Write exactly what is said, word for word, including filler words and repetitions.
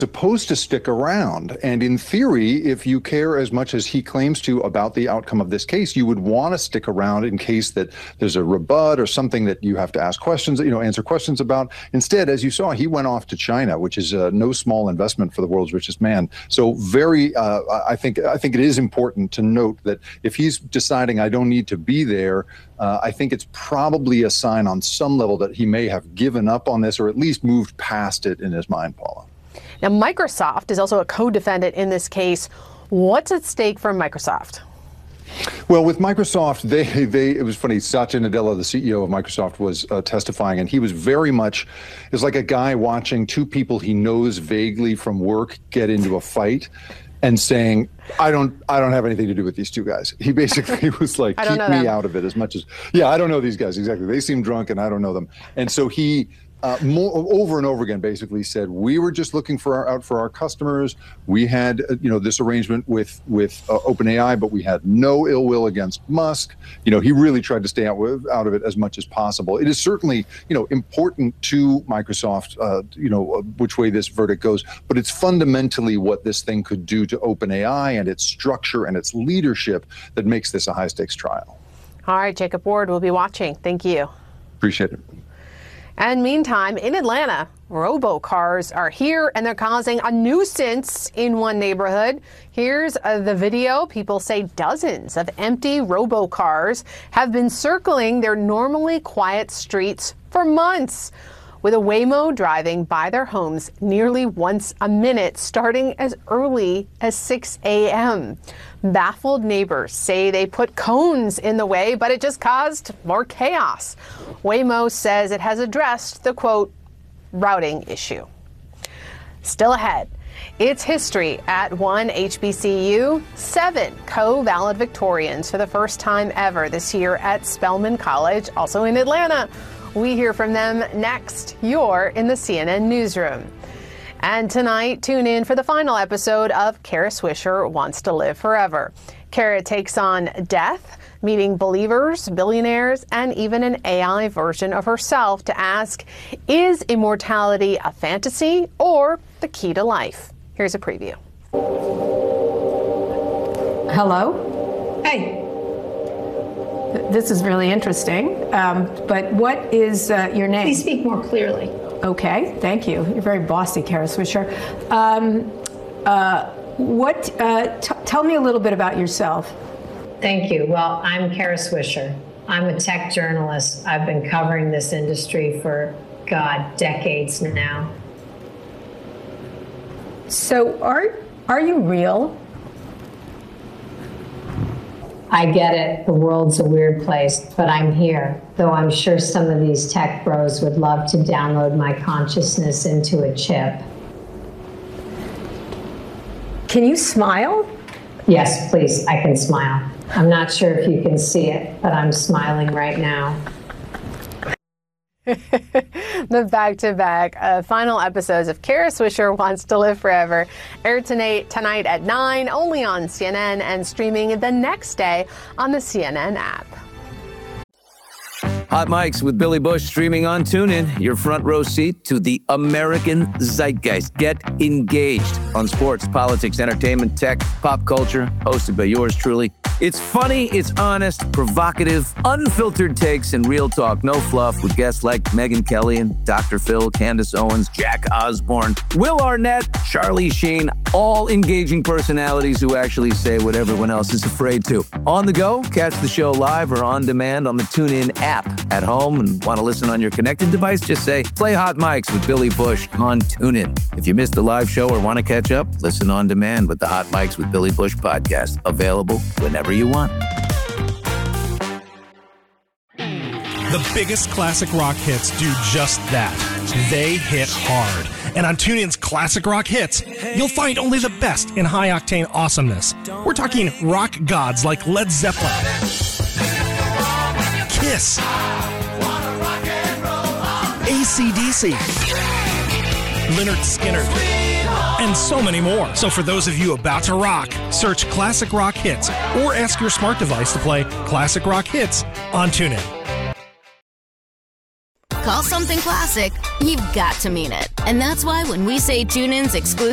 supposed to stick around. And in theory, if you care as much as he claims to about the outcome of this case, you would want to stick around in case that there's a rebut or something that you have to ask questions, you know, answer questions about. Instead, as you saw, he went off to China, which is uh, no small investment for the world's richest man. So very, uh, I think, I think it is important to note that if he's deciding I don't need to be there, uh, I think it's probably a sign on some level that he may have given up on this or at least moved past it in his mind, Paula. Now, Microsoft is also a co-defendant in this case. What's at stake for Microsoft? Well, with Microsoft, they, they, it was funny, Satya Nadella, the C E O of Microsoft, was uh, testifying, and he was very much, it's like a guy watching two people he knows vaguely from work get into a fight and saying, I don't, I don't have anything to do with these two guys. He basically was like, keep me them. out of it as much as, yeah, I don't know these guys, exactly. They seem drunk and I don't know them. And so he, Uh, more, over and over again, basically said, we were just looking for our, out for our customers. We had, uh, you know, this arrangement with with uh, OpenAI, but we had no ill will against Musk. You know, he really tried to stay out with, out of it as much as possible. It is certainly, you know, important to Microsoft, uh, you know, uh, which way this verdict goes, but it's fundamentally what this thing could do to OpenAI and its structure and its leadership that makes this a high stakes trial. All right, Jacob Ward, we'll be watching. Thank you. Appreciate it. And meantime, in Atlanta, robocars are here and they're causing a nuisance in one neighborhood. Here's uh, the video. People say dozens of empty robocars have been circling their normally quiet streets for months, with a Waymo driving by their homes nearly once a minute, starting as early as six a m Baffled neighbors say they put cones in the way, but it just caused more chaos. Waymo says it has addressed the, quote, routing issue. Still ahead, it's history at one H B C U. Seven co-valedictorians for the first time ever this year at Spelman College, also in Atlanta. We hear from them next. You're in the C N N Newsroom. And tonight, tune in for the final episode of Kara Swisher Wants to Live Forever. Kara takes on death, meeting believers, billionaires, and even an A I version of herself to ask, is immortality a fantasy or the key to life? Here's a preview. Hello? Hey. This is really interesting. Um, but what is uh, your name? Please speak more clearly. Okay, thank you. You're very bossy, Kara Swisher. Um, uh, what? Uh, t- tell me a little bit about yourself. Thank you. Well, I'm Kara Swisher. I'm a tech journalist. I've been covering this industry for, God, decades now. So, are are you real? I get it. The world's a weird place, but I'm here. Though I'm sure some of these tech bros would love to download my consciousness into a chip. Can you smile? Yes, please. I can smile. I'm not sure if you can see it, but I'm smiling right now. The back-to-back uh, final episodes of Kara Swisher Wants to Live Forever air tonight, tonight at nine, only on C N N, and streaming the next day on the C N N app. Hot Mics with Billy Bush streaming on TuneIn. Your front row seat to the American zeitgeist. Get engaged on sports, politics, entertainment, tech, pop culture. Hosted by yours truly. It's funny, it's honest, provocative, unfiltered takes, and real talk. No fluff with guests like Megyn Kelly and Doctor Phil, Candace Owens, Jack Osborne, Will Arnett, Charlie Sheen. All engaging personalities who actually say what everyone else is afraid to. On the go, catch the show live or on demand on the TuneIn app. At home and want to listen on your connected device, just say, play Hot Mics with Billy Bush on TuneIn. If you missed a live show or want to catch up, listen on demand with the Hot Mics with Billy Bush podcast. Available whenever you want. The biggest classic rock hits do just that. They hit hard. And on TuneIn's Classic Rock Hits, you'll find only the best in high-octane awesomeness. We're talking rock gods like Led Zeppelin, Kiss, A C D C, Lynyrd Skynyrd, and so many more. So for those of you about to rock, search Classic Rock Hits or ask your smart device to play Classic Rock Hits on TuneIn. Call something classic, you've got to mean it. And that's why when we say TuneIn's exclusive